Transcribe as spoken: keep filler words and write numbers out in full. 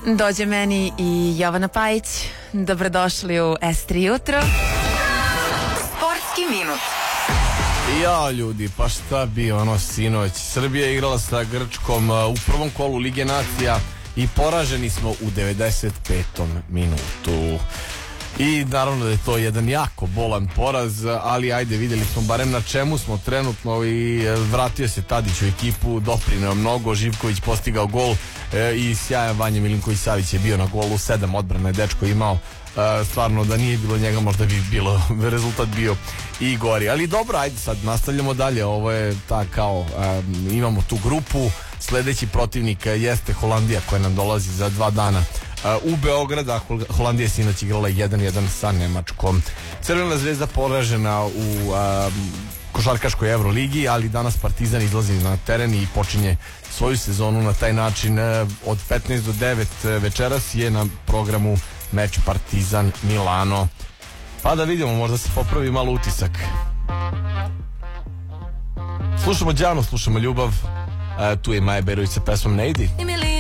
Dođe meni i Jovana Pajić. Dobrodošli u S tri jutro. Sportski minut. Ja, ljudi, pa šta bi ono sinoć. Srbija je igrala sa Grčkom u prvom kolu Lige nacija i poraženi smo u devedeset petom minutu. I naravno da je to jedan jako bolan poraz, ali ajde, vidjeli smo barem na čemu smo trenutno i vratio se Tadić u ekipu, doprineo mnogo, Živković postigao gol e, i sjajan Vanja Milinković-Savić je bio na golu, sedam odbrana je dečko imao, e, stvarno da nije bilo njega možda bi bilo rezultat bio i gori, ali dobro, ajde sad nastavljamo dalje, ovo je ta kao, e, imamo tu grupu, sledeći protivnik jeste Holandija koja nam dolazi za dva dana u Beograda. Holandija je sinoć igrala jedan jedan sa Nemačkom. Crvena zvezda poražena u a, košarkaškoj Euroligi, ali danas Partizan izlazi na teren i počinje svoju sezonu na taj način. Od petnaest do devet večeras je na programu meč Partizan Milano. Pa da vidimo, možda se popravi malo utisak. Slušamo Đanu, slušamo Ljubav. A, tu je Maja Berović sa pesmom Ne idi.